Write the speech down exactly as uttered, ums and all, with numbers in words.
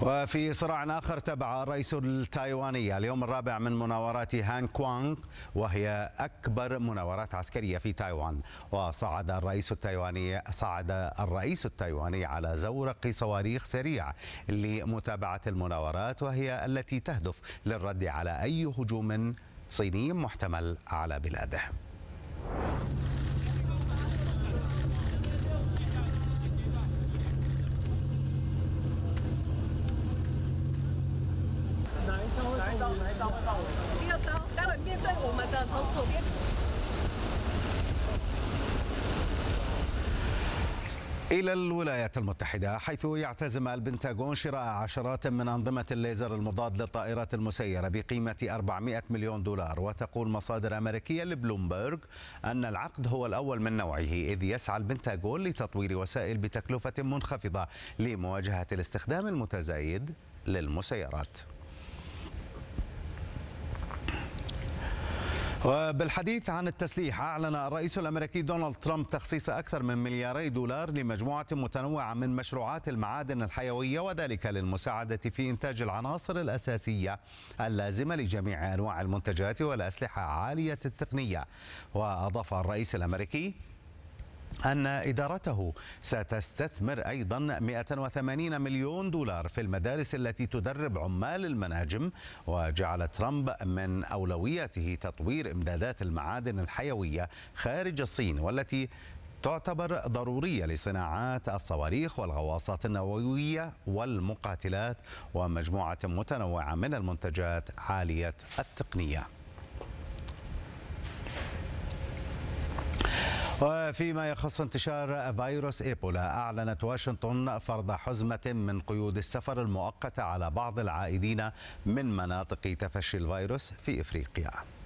وفي صراع آخر تابع الرئيس التايواني اليوم الرابع من مناورات هان كوانغ، وهي أكبر مناورات عسكرية في تايوان. وصعد الرئيس التايواني صعد الرئيس التايواني على زورق صواريخ سريع لمتابعة المناورات، وهي التي تهدف للرد على أي هجوم صيني محتمل على بلاده. إلى الولايات المتحدة، حيث يعتزم البنتاغون شراء عشرات من أنظمة الليزر المضاد للطائرات المسيرة بقيمة أربعمائة مليون دولار. وتقول مصادر أمريكية لبلومبرغ أن العقد هو الأول من نوعه، إذ يسعى البنتاغون لتطوير وسائل بتكلفة منخفضة لمواجهة الاستخدام المتزايد للمسيرات. وبالحديث عن التسليح، أعلن الرئيس الأمريكي دونالد ترامب تخصيص أكثر من ملياري دولار لمجموعة متنوعة من مشروعات المعادن الحيوية، وذلك للمساعدة في إنتاج العناصر الأساسية اللازمة لجميع أنواع المنتجات والأسلحة عالية التقنية. وأضاف الرئيس الأمريكي أن إدارته ستستثمر أيضا مئة وثمانين مليون دولار في المدارس التي تدرب عمال المناجم. وجعل ترامب من أولوياته تطوير إمدادات المعادن الحيوية خارج الصين، والتي تعتبر ضرورية لصناعات الصواريخ والغواصات النووية والمقاتلات ومجموعة متنوعة من المنتجات عالية التقنية. وفيما يخص انتشار فيروس إيبولا، أعلنت واشنطن فرض حزمة من قيود السفر المؤقتة على بعض العائدين من مناطق تفشي الفيروس في إفريقيا.